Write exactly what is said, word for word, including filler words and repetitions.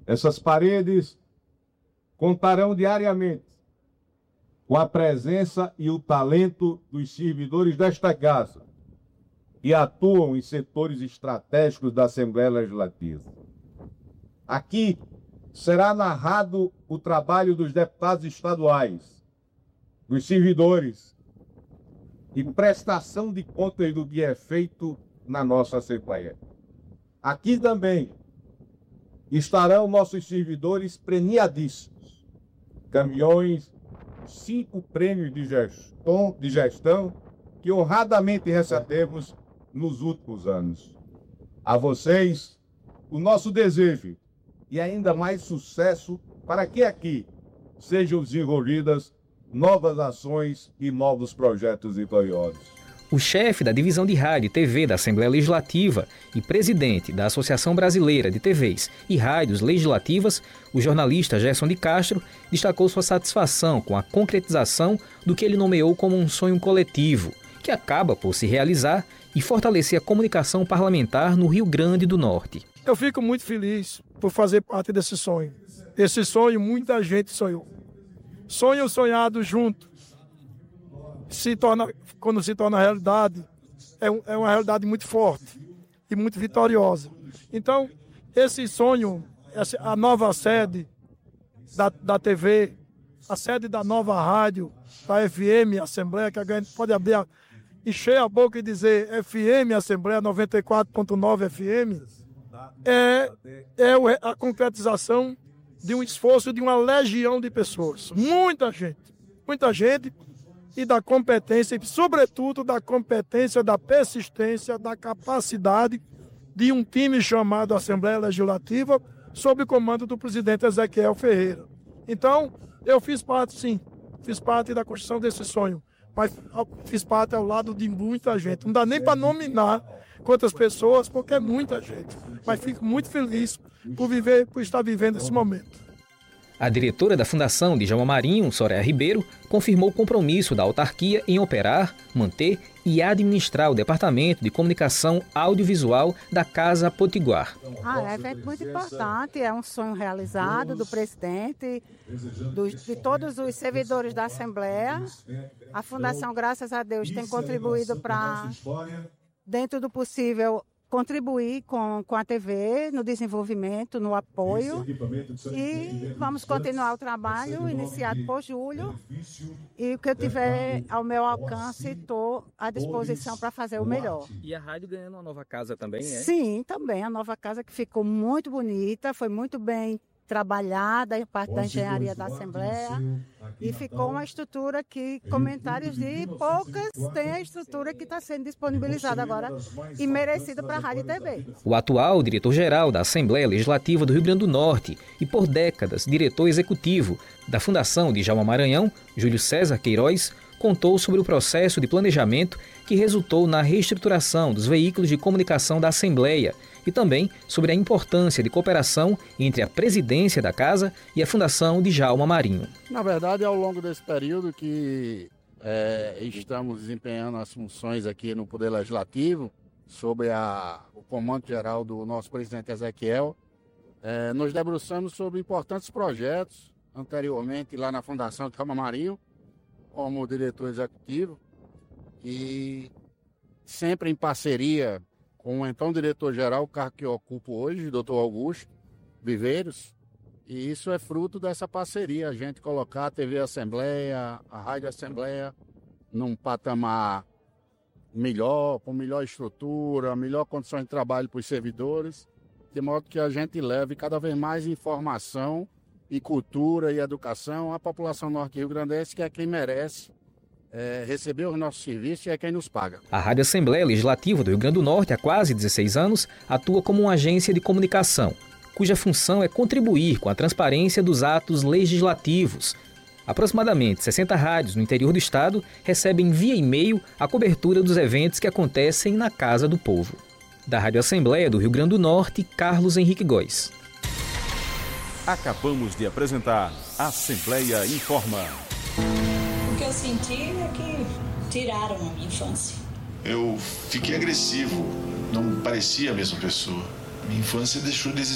Essas paredes contarão diariamente com a presença e o talento dos servidores desta casa, que atuam em setores estratégicos da Assembleia Legislativa. Aqui será narrado o trabalho dos deputados estaduais, dos servidores e prestação de contas do que é feito na nossa Assembleia. Aqui também estarão nossos servidores premiadíssimos, caminhões, cinco prêmios de gestão, de gestão que honradamente recebemos nos últimos anos. A vocês, o nosso desejo e ainda mais sucesso para que aqui sejam desenvolvidas novas ações e novos projetos vitoriosos. O chefe da Divisão de Rádio e T V da Assembleia Legislativa e presidente da Associação Brasileira de T Vs e Rádios Legislativas, o jornalista Gerson de Castro, destacou sua satisfação com a concretização do que ele nomeou como um sonho coletivo, que acaba por se realizar e fortalecer a comunicação parlamentar no Rio Grande do Norte. Eu fico muito feliz por fazer parte desse sonho. Esse sonho muita gente sonhou. Sonho sonhado junto. Se torna, quando se torna realidade, é, um, é uma realidade muito forte e muito vitoriosa. Então, esse sonho, essa, a nova sede da, da T V, a sede da nova rádio, da F M Assembleia, que a gente pode abrir, a, encher a boca e dizer F M Assembleia noventa e quatro ponto nove F M, é, é a concretização de um esforço de uma legião de pessoas. Muita gente, muita gente. E da competência, e sobretudo da competência, da persistência, da capacidade de um time chamado Assembleia Legislativa, sob o comando do presidente Ezequiel Ferreira. Então, eu fiz parte, sim, fiz parte da construção desse sonho, mas fiz parte ao lado de muita gente. Não dá nem para nominar quantas pessoas, porque é muita gente. Mas fico muito feliz por, viver, por estar vivendo esse momento. A diretora da Fundação Djalma Marinho, Soraya Ribeiro, confirmou o compromisso da autarquia em operar, manter e administrar o Departamento de Comunicação Audiovisual da Casa Potiguar. Ah, é um evento muito importante, é um sonho realizado do presidente, do, de todos os servidores da Assembleia. A Fundação, graças a Deus, tem contribuído para, dentro do possível, contribuir com, com a T V no desenvolvimento, no apoio, e vamos continuar o trabalho iniciado por Júlio, e o que eu tiver ao meu alcance, estou à disposição para fazer o melhor. E a rádio ganhando uma nova casa também, é? Sim, também, a nova casa que ficou muito bonita, foi muito bem trabalhada em parte da engenharia da Assembleia, e ficou uma estrutura que, comentários de poucas, tem a estrutura que está sendo disponibilizada agora e merecida para a Rádio e T V. O atual diretor-geral da Assembleia Legislativa do Rio Grande do Norte e, por décadas, diretor executivo da Fundação Djalma Maranhão, Júlio César Queiroz, contou sobre o processo de planejamento que resultou na reestruturação dos veículos de comunicação da Assembleia e também sobre a importância de cooperação entre a presidência da Casa e a Fundação Djalma Marinho. Na verdade, ao longo desse período que é, estamos desempenhando as funções aqui no Poder Legislativo, sob a, o comando geral do nosso presidente Ezequiel, é, nos debruçamos sobre importantes projetos, anteriormente lá na Fundação Djalma Marinho, como diretor executivo, e sempre em parceria com o então diretor-geral, o cargo que eu ocupo hoje, doutor Augusto Viveiros, e isso é fruto dessa parceria, a gente colocar a T V Assembleia, a Rádio Assembleia, num patamar melhor, com melhor estrutura, melhor condição de trabalho para os servidores, de modo que a gente leve cada vez mais informação e cultura e educação à população norte-rio-grandense, que é quem merece é, receber os nossos serviços e é quem nos paga. A Rádio Assembleia Legislativa do Rio Grande do Norte, há quase dezesseis anos, atua como uma agência de comunicação, cuja função é contribuir com a transparência dos atos legislativos. Aproximadamente sessenta rádios no interior do estado recebem via e-mail a cobertura dos eventos que acontecem na Casa do Povo. Da Rádio Assembleia do Rio Grande do Norte, Carlos Henrique Góes. Acabamos de apresentar Assembleia Informa. O que eu senti é que tiraram a minha infância. Eu fiquei agressivo, não parecia a mesma pessoa. Minha infância deixou de existir.